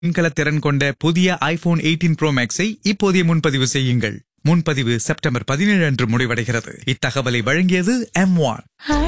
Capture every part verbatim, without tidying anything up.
மின்கல திறன் கொண்ட புதிய ஐபோன் எயிட்டீன் ப்ரோ மேக்ஸை இப்போதே முன்பதிவு செய்யுங்கள். முன்பதிவு செப்டம்பர் பதினேழு அன்று முடிவடைகிறது. இத்தகவலை வழங்கியது எம் ஒன்.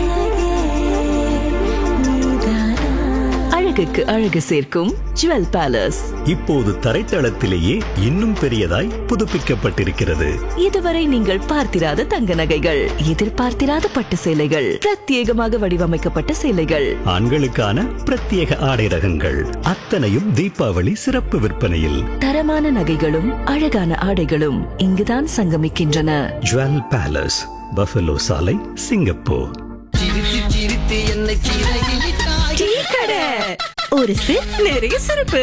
அழகுக்கு அழகு சேர்க்கும் ஜுவல் பேலஸ் இப்போது தரைத்தளத்திலேயே இன்னும் பெரியதாய் புதுப்பிக்கப்பட்டிருக்கிறது. இதுவரை நீங்கள் பார்த்திராத தங்க நகைகள், எதிர்பார்த்திராத பட்டு சேலைகள், பிரத்யேகமாக வடிவமைக்கப்பட்ட சேலைகள், ஆண்களுக்கான பிரத்யேக ஆடை ரகங்கள், அத்தனையும் தீபாவளி சிறப்பு விற்பனையில். தரமான நகைகளும் அழகான ஆடைகளும் இங்குதான் சங்கமிக்கின்றன. ஜுவல் பேலஸ், பஃபலோ சாலை, சிங்கப்பூர். ஒரு சிப் நிறைய சிறப்பு.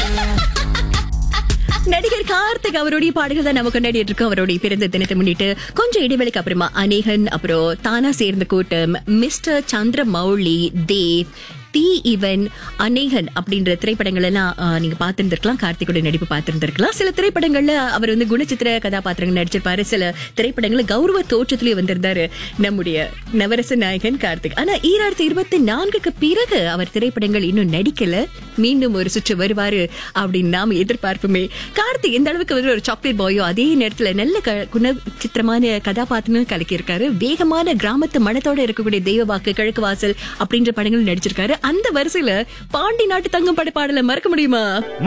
நடிகர் கார்த்திக் அவருடைய பாடல்கள் தான் நம்ம கொண்டாடிட்டு இருக்கோம். அவருடைய பிறந்த தினத்தை முன்னிட்டு கொஞ்சம் இடைவெளிக்கு அப்புறமா அநேகன், அப்புறம் தானா சேர்ந்த கூட்டம், மிஸ்டர் சந்திரமௌலி, தேவ், டி இவன், அநேகன் அப்படின்ற திரைப்படங்கள் எல்லாம் நீங்க பார்த்திருந்திருக்கலாம். கார்த்திகோட நடிப்பு பார்த்திருந்திருக்கலாம். சில திரைப்படங்கள்ல அவர் வந்து குணச்சித்திர கதாபாத்திரங்கள் நடிச்சிருப்பாரு. சில திரைப்படங்கள்ல கௌரவ தோற்றத்திலேயே வந்திருந்தாரு நம்முடைய நவரச நாயகன் கார்த்திக். ஆனா ஈராயிரத்தி இருபத்தி நான்குக்கு பிறகு அவர் திரைப்படங்கள் இன்னும் நடிக்கல. மீண்டும் ஒரு சுற்று வருவாரு அப்படின்னு நாம எதிர்பார்ப்புமே. கார்த்திக் எந்த அளவுக்கு வந்து ஒரு சாக்லேட் பாயோ, அதே நேரத்துல நல்ல குணச்சித்திரமான கதாபாத்திரம் கலக்கி இருக்காரு. வேகமான கிராமத்து மனத்தோட இருக்கக்கூடிய தெய்வ வாக்கு, கிழக்கு வாசல் அப்படின்ற படங்கள் நடிச்சிருக்காரு. அந்த வரிசையில பாண்டி நாட்டு தங்கம் பட பாடல மறக்க முடியுமா?